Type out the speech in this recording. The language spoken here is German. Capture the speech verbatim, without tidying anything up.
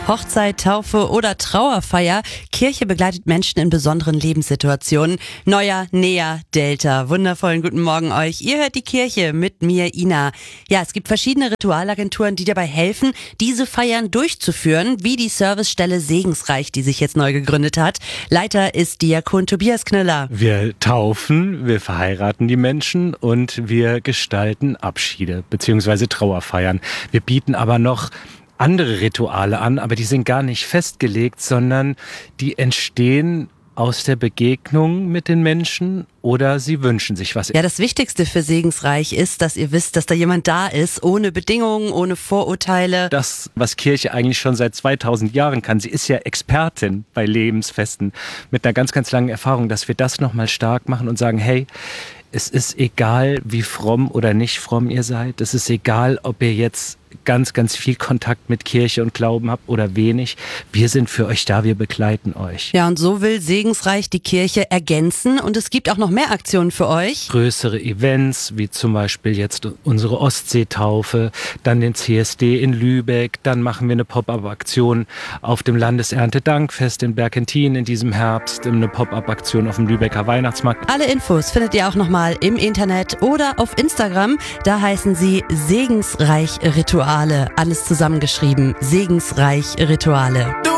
Hochzeit, Taufe oder Trauerfeier. Kirche begleitet Menschen in besonderen Lebenssituationen. Neujahr, Näher, Delta. Wundervollen guten Morgen euch. Ihr hört die Kirche mit mir, Ina. Ja, es gibt verschiedene Ritualagenturen, die dabei helfen, diese Feiern durchzuführen, wie die Servicestelle Segensreich, die sich jetzt neu gegründet hat. Leiter ist Diakon Tobias Knüller. Wir taufen, wir verheiraten die Menschen und wir gestalten Abschiede bzw. Trauerfeiern. Wir bieten aber noch andere Rituale an, aber die sind gar nicht festgelegt, sondern die entstehen aus der Begegnung mit den Menschen oder sie wünschen sich was. Ja, das Wichtigste für Segensreich ist, dass ihr wisst, dass da jemand da ist, ohne Bedingungen, ohne Vorurteile. Das, was Kirche eigentlich schon seit zweitausend Jahren kann, sie ist ja Expertin bei Lebensfesten mit einer ganz, ganz langen Erfahrung, dass wir das nochmal stark machen und sagen, hey, es ist egal, wie fromm oder nicht fromm ihr seid. Es ist egal, ob ihr jetzt ganz, ganz viel Kontakt mit Kirche und Glauben habt oder wenig. Wir sind für euch da, wir begleiten euch. Ja, und so will Segensreich die Kirche ergänzen und es gibt auch noch mehr Aktionen für euch. Größere Events, wie zum Beispiel jetzt unsere Ostseetaufe, dann den C S D in Lübeck, dann machen wir eine Pop-Up-Aktion auf dem Landeserntedankfest in Berkentin in diesem Herbst, eine Pop-Up-Aktion auf dem Lübecker Weihnachtsmarkt. Alle Infos findet ihr auch nochmal im Internet oder auf Instagram. Da heißen sie Segensreich Rituale. Alles zusammengeschrieben. Segensreich Rituale.